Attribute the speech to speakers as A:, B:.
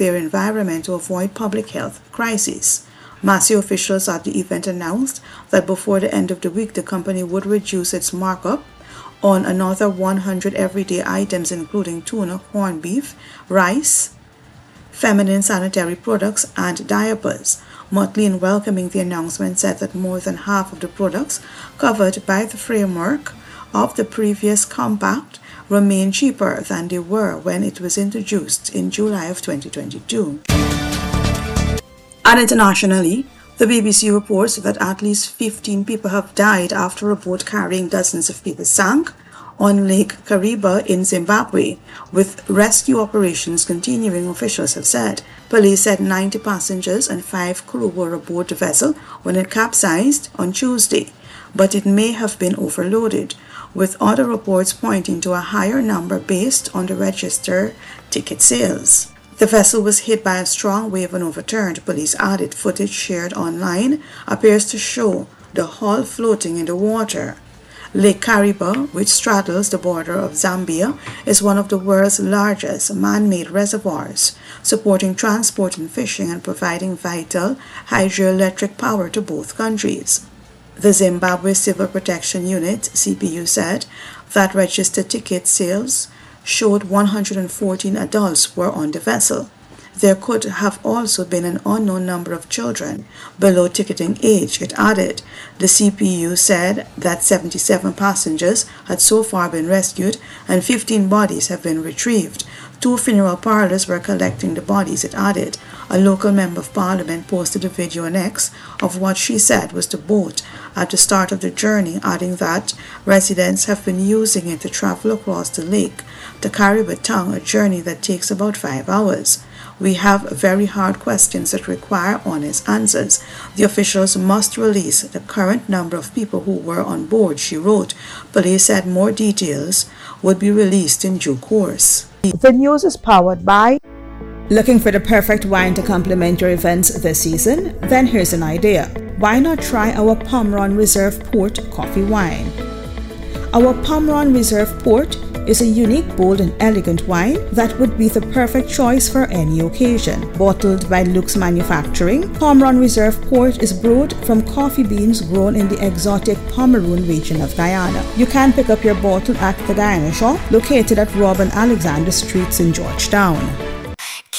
A: their environment to avoid public health crises. Massey officials at the event announced that before the end of the week, the company would reduce its markup on another 100 everyday items, including tuna, corned beef, rice, feminine sanitary products, and diapers. Motley, in welcoming the announcement, said that more than half of the products covered by the framework of the previous compact remain cheaper than they were when it was introduced in July of 2022. And internationally, the BBC reports that at least 15 people have died after a boat carrying dozens of people sank on Lake Kariba in Zimbabwe, with rescue operations continuing, officials have said. Police said 90 passengers and 5 crew were aboard the vessel when it capsized on Tuesday, but it may have been overloaded, with other reports pointing to a higher number based on the registered ticket sales. The vessel was hit by a strong wave and overturned, police added. Footage shared online appears to show the hull floating in the water. Lake Kariba, which straddles the border of Zambia, is one of the world's largest man-made reservoirs, supporting transport and fishing and providing vital hydroelectric power to both countries. The Zimbabwe Civil Protection Unit, CPU, said that registered ticket sales showed 114 adults were on the vessel. There could have also been an unknown number of children below ticketing age, it added. The CPU said that 77 passengers had so far been rescued and 15 bodies have been retrieved. 2 funeral parlors were collecting the bodies, it added. A local member of parliament posted a video on X of what she said was the boat at the start of the journey, adding that residents have been using it to travel across the lake to Kariba Town, a journey that takes about 5 hours. We have very hard questions that require honest answers. The officials must release the current number of people who were on board, she wrote. Police said more details would be released in due course.
B: The news is powered by... Looking for the perfect wine to complement your events this season? Then here's an idea. Why not try our Pomeron Reserve Port coffee wine? Our Pomeron Reserve Port is a unique, bold and elegant wine that would be the perfect choice for any occasion. Bottled by Luke's Manufacturing, Pomeron Reserve Port is brewed from coffee beans grown in the exotic Pomeroon region of Guyana. You can pick up your bottle at the Guyana Shop, located at Robin Alexander Streets in Georgetown.